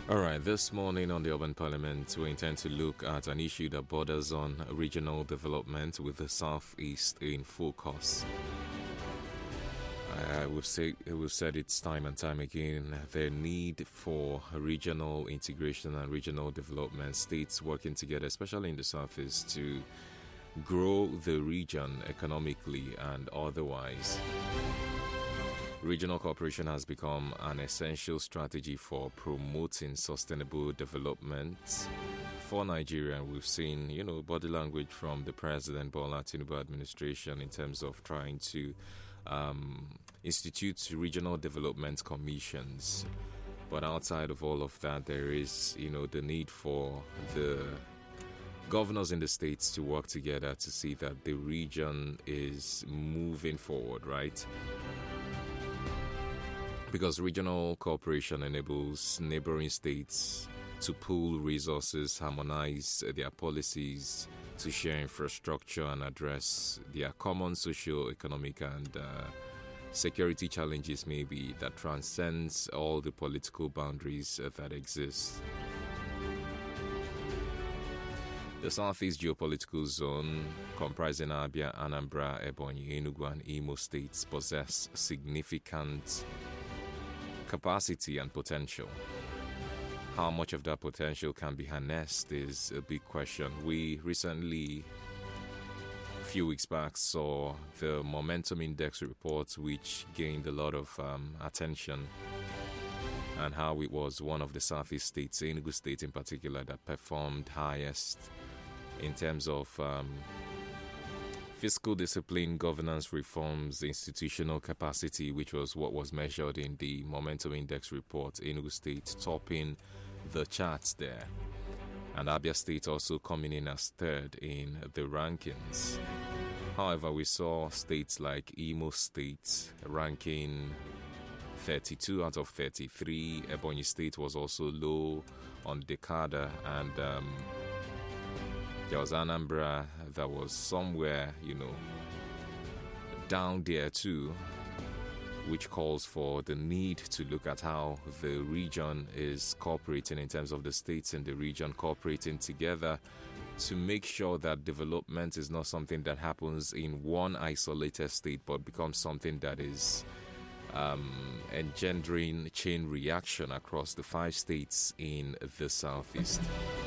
All right, this morning on the Urban Parliament, we intend to look at an issue that borders on regional development with the Southeast in focus. We've said it's time and time again, the need for regional integration and regional development, states working together, especially in the Southeast, to grow the region economically and otherwise. Regional cooperation has become an essential strategy for promoting sustainable development for Nigeria. We've seen, body language from the President Bola Tinubu administration in terms of trying to institute regional development commissions. But outside of all of that, there is, the need for the governors in the states to work together to see that the region is moving forward, right? Because regional cooperation enables neighboring states to pool resources, harmonize their policies, to share infrastructure and address their common socio-economic and security challenges maybe that transcends all the political boundaries that exist. The Southeast Geopolitical Zone, comprising Abia, Anambra, Ebonyi, Enugu and Imo states, possess significant capacity and potential. How much of that potential can be harnessed is a big question. We recently, a few weeks back, saw the Momentum Index report, which gained a lot of attention, and how it was one of the Southeast states, Enugu State in particular, that performed highest in terms of fiscal discipline, governance reforms, institutional capacity, which was what was measured in the Momentum Index report. Enugu State topping the charts there. And Abia State also coming in as third in the rankings. However, we saw states like Imo State ranking 32 out of 33. Ebonyi State was also low on the cadre, and there was Anambra that was somewhere, down there too, which calls for the need to look at how the region is cooperating in terms of the states in the region cooperating together to make sure that development is not something that happens in one isolated state, but becomes something that is engendering chain reaction across the 5 states in the Southeast.